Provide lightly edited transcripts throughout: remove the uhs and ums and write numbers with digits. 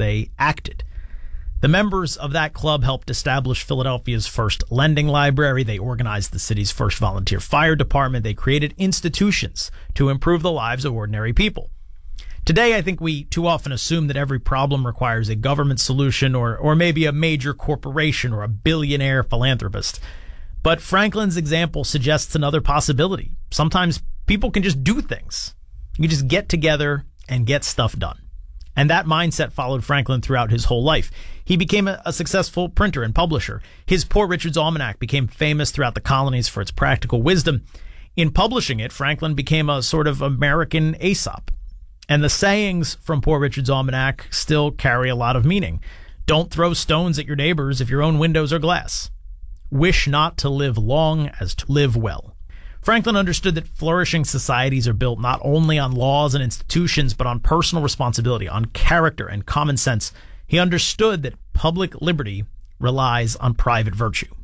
they acted. The members of that club helped establish Philadelphia's first lending library. They organized the city's first volunteer fire department. They created institutions to improve the lives of ordinary people. Today, I think we too often assume that every problem requires a government solution or maybe a major corporation or a billionaire philanthropist. But Franklin's example suggests another possibility. Sometimes people can just do things. You can just get together and get stuff done. And that mindset followed Franklin throughout his whole life. He became a successful printer and publisher. His Poor Richard's Almanac became famous throughout the colonies for its practical wisdom. In publishing it, Franklin became a sort of American Aesop. And the sayings from Poor Richard's Almanac still carry a lot of meaning. Don't throw stones at your neighbors if your own windows are glass. Wish not to live long as to live well. Franklin understood that flourishing societies are built not only on laws and institutions, but on personal responsibility, on character and common sense. He understood that public liberty relies on private virtue.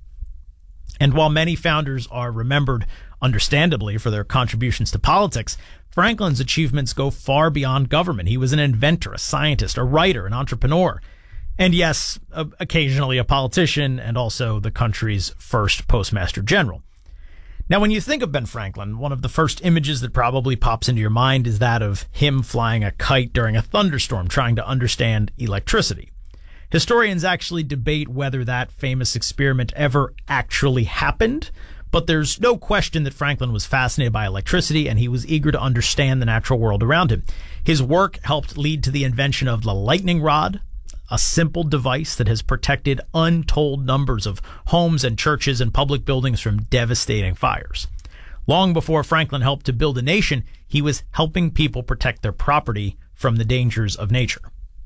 And while many founders are remembered, understandably, for their contributions to politics, Franklin's achievements go far beyond government. He was an inventor, a scientist, a writer, an entrepreneur, and yes, occasionally a politician, and also the country's first postmaster general. Now, when you think of Ben Franklin, one of the first images that probably pops into your mind is that of him flying a kite during a thunderstorm, trying to understand electricity. Historians actually debate whether that famous experiment ever actually happened, but there's no question that Franklin was fascinated by electricity and he was eager to understand the natural world around him. His work helped lead to the invention of the lightning rod, a simple device that has protected untold numbers of homes and churches and public buildings from devastating fires. Long before Franklin helped to build a nation, he was helping people protect their property from the dangers of nature.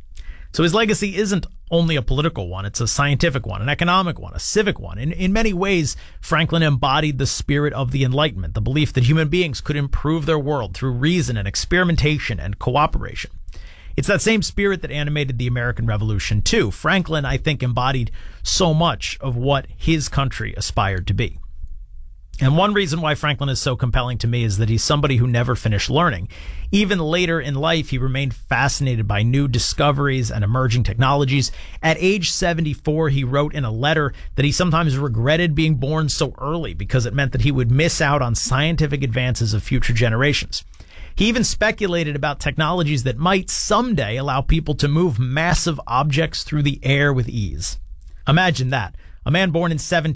So his legacy isn't only a political one, it's a scientific one, an economic one, a civic one. In many ways, Franklin embodied the spirit of the Enlightenment, the belief that human beings could improve their world through reason and experimentation and cooperation. It's that same spirit that animated the American Revolution, too. Franklin, I think, embodied so much of what his country aspired to be. And one reason why Franklin is so compelling to me is that he's somebody who never finished learning. Even later in life, he remained fascinated by new discoveries and emerging technologies. At age 74, he wrote in a letter that he sometimes regretted being born so early because it meant that he would miss out on scientific advances of future generations. He even speculated about technologies that might someday allow people to move massive objects through the air with ease. Imagine that. A man born in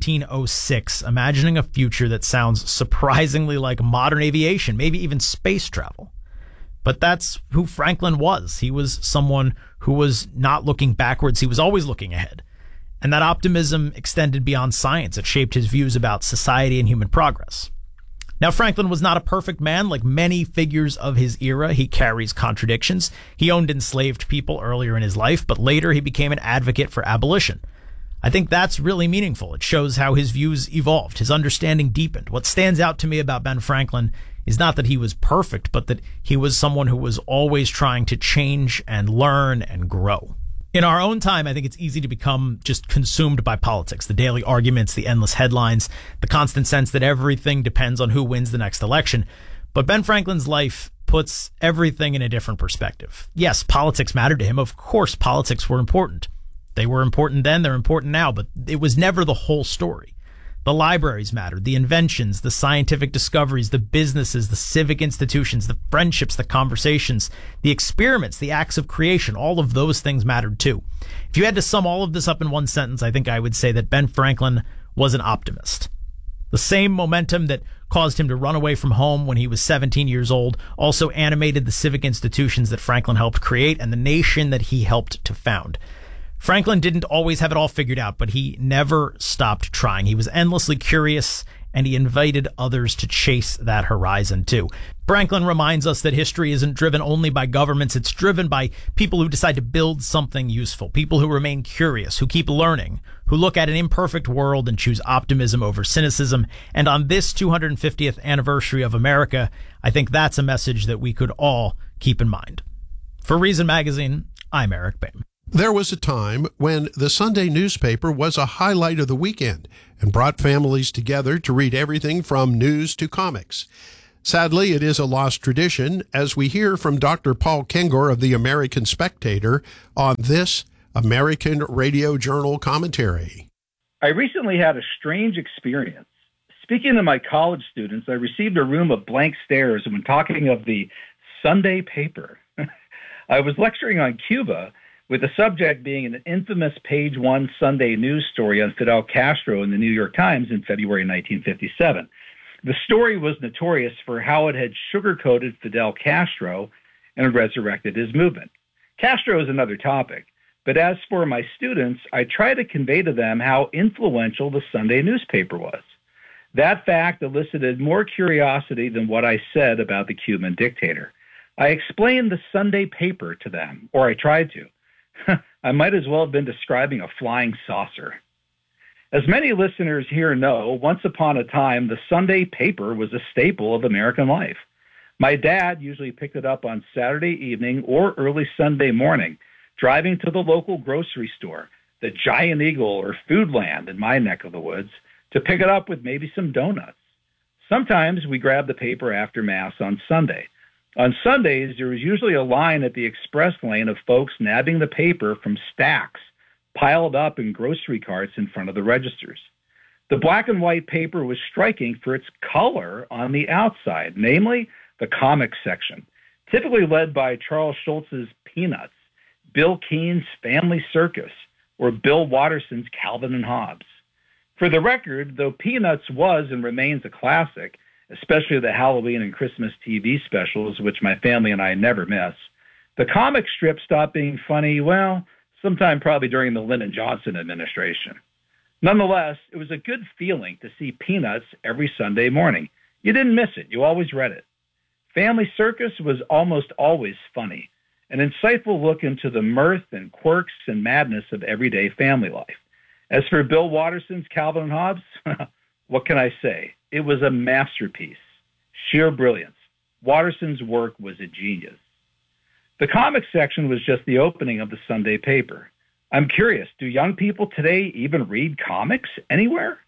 1706, imagining a future that sounds surprisingly like modern aviation, maybe even space travel. But that's who Franklin was. He was someone who was not looking backwards. He was always looking ahead. And that optimism extended beyond science. It shaped his views about society and human progress. Now, Franklin was not a perfect man. Like many figures of his era, he carries contradictions. He owned enslaved people earlier in his life, but later he became an advocate for abolition. I think that's really meaningful. It shows how his views evolved, his understanding deepened. What stands out to me about Ben Franklin is not that he was perfect, but that he was someone who was always trying to change and learn and grow. In our own time, I think it's easy to become just consumed by politics, the daily arguments, the endless headlines, the constant sense that everything depends on who wins the next election. But Ben Franklin's life puts everything in a different perspective. Yes, politics mattered to him. Of course, politics were important. They were important then, they're important now, but it was never the whole story. The libraries mattered, the inventions, the scientific discoveries, the businesses, the civic institutions, the friendships, the conversations, the experiments, the acts of creation, all of those things mattered too. If you had to sum all of this up in one sentence, I think I would say that Ben Franklin was an optimist. The same momentum that caused him to run away from home when he was 17 years old also animated the civic institutions that Franklin helped create and the nation that he helped to found. Franklin didn't always have it all figured out, but he never stopped trying. He was endlessly curious, and he invited others to chase that horizon too. Franklin reminds us that history isn't driven only by governments. It's driven by people who decide to build something useful, people who remain curious, who keep learning, who look at an imperfect world and choose optimism over cynicism. And on this 250th anniversary of America, I think that's a message that we could all keep in mind. For Reason Magazine, I'm Eric Boehm. There was a time when the Sunday newspaper was a highlight of the weekend and brought families together to read everything from news to comics. Sadly, it is a lost tradition, as we hear from Dr. Paul Kengor of the American Spectator on this American Radio Journal commentary. I recently had a strange experience. Speaking to my college students, I received a room of blank stares when talking of the Sunday paper. I was lecturing on Cuba, with the subject being an infamous page one Sunday news story on Fidel Castro in the New York Times in February 1957. The story was notorious for how it had sugar-coated Fidel Castro and resurrected his movement. Castro is another topic, but as for my students, I try to convey to them how influential the Sunday newspaper was. That fact elicited more curiosity than what I said about the Cuban dictator. I explained the Sunday paper to them, or I tried to. I might as well have been describing a flying saucer. As many listeners here know, once upon a time, the Sunday paper was a staple of American life. My dad usually picked it up on Saturday evening or early Sunday morning, driving to the local grocery store, the Giant Eagle or Foodland in my neck of the woods, to pick it up with maybe some donuts. Sometimes we grabbed the paper after Mass on Sunday. On Sundays, there was usually a line at the express lane of folks nabbing the paper from stacks piled up in grocery carts in front of the registers. The black and white paper was striking for its color on the outside, namely the comics section, typically led by Charles Schulz's Peanuts, Bill Keene's Family Circus, or Bill Watterson's Calvin and Hobbes. For the record, though Peanuts was and remains a classic, especially the Halloween and Christmas TV specials, which my family and I never miss, the comic strip stopped being funny, well, sometime probably during the Lyndon Johnson administration. Nonetheless, it was a good feeling to see Peanuts every Sunday morning. You didn't miss it. You always read it. Family Circus was almost always funny, an insightful look into the mirth and quirks and madness of everyday family life. As for Bill Watterson's Calvin and Hobbes, what can I say? It was a masterpiece. Sheer brilliance. Watterson's work was a genius. The comics section was just the opening of the Sunday paper. I'm curious, do young people today even read comics anywhere?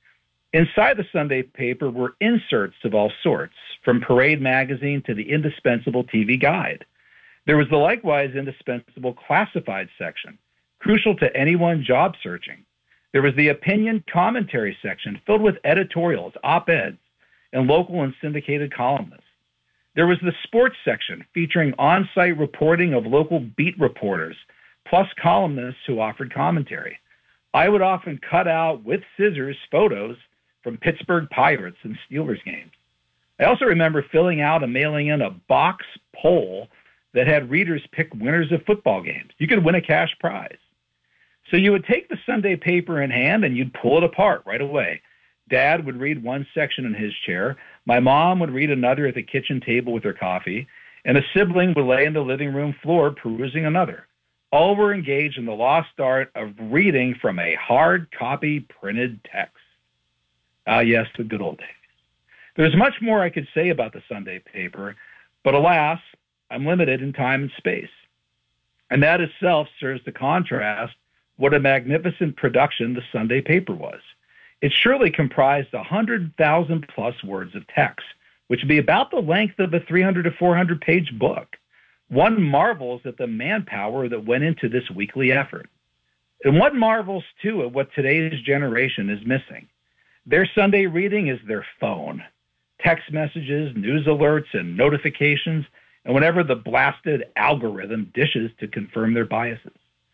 Inside the Sunday paper were inserts of all sorts, from Parade magazine to the indispensable TV guide. There was the likewise indispensable classified section, crucial to anyone job searching. There was the opinion commentary section filled with editorials, op-eds, and local and syndicated columnists. There was the sports section featuring on-site reporting of local beat reporters, plus columnists who offered commentary. I would often cut out with scissors photos from Pittsburgh Pirates and Steelers games. I also remember filling out and mailing in a box poll that had readers pick winners of football games. You could win a cash prize. So you would take the Sunday paper in hand and you'd pull it apart right away. Dad would read one section in his chair. My mom would read another at the kitchen table with her coffee. And a sibling would lay in the living room floor perusing another. All were engaged in the lost art of reading from a hard copy printed text. Ah, yes, the good old days. There's much more I could say about the Sunday paper, but alas, I'm limited in time and space. And that itself serves to contrast what a magnificent production the Sunday paper was. It surely comprised 100,000 plus words of text, which would be about the length of a 300 to 400 page book. One marvels at the manpower that went into this weekly effort. And one marvels, too, at what today's generation is missing. Their Sunday reading is their phone. Text messages, news alerts, and notifications, and whenever the blasted algorithm dishes to confirm their biases.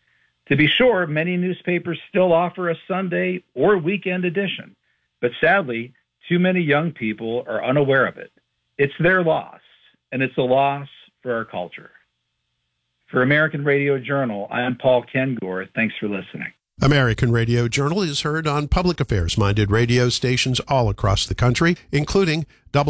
To be sure, many newspapers still offer a Sunday or weekend edition, but sadly, too many young people are unaware of it. It's their loss, and it's a loss for our culture. For American Radio Journal, I'm Paul Kengor. Thanks for listening. American Radio Journal is heard on public affairs-minded radio stations all across the country, including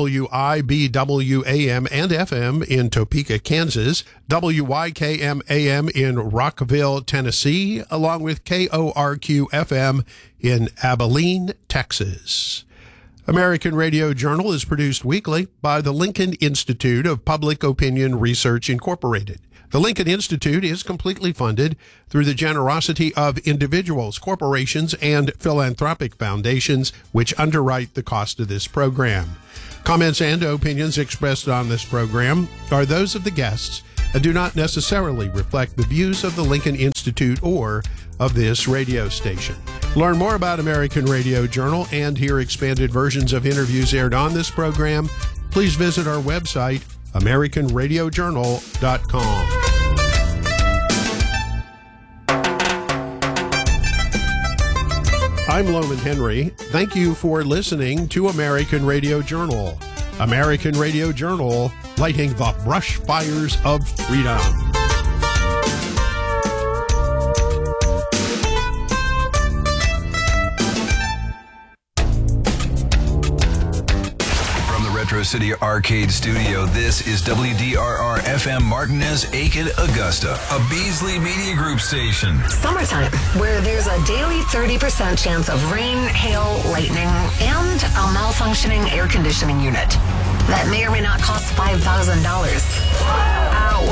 WIBW AM and FM in Topeka, Kansas, WYKM AM in Rockville, Tennessee, along with KORQ FM in Abilene, Texas. American Radio Journal is produced weekly by the Lincoln Institute of Public Opinion Research, Incorporated. The Lincoln Institute is completely funded through the generosity of individuals, corporations, and philanthropic foundations, which underwrite the cost of this program. Comments and opinions expressed on this program are those of the guests and do not necessarily reflect the views of the Lincoln Institute or of this radio station. Learn more about American Radio Journal and hear expanded versions of interviews aired on this program. Please visit our website, AmericanRadioJournal.com. I'm Loman Henry. Thank you for listening to American Radio Journal. American Radio Journal, lighting the brush fires of freedom. Retro City Arcade Studio, this is WDRR-FM Martinez, Aiken, Augusta, a Beasley Media Group station. Summertime, where there's a daily 30% chance of rain, hail, lightning, and a malfunctioning air conditioning unit that may or may not cost $5,000.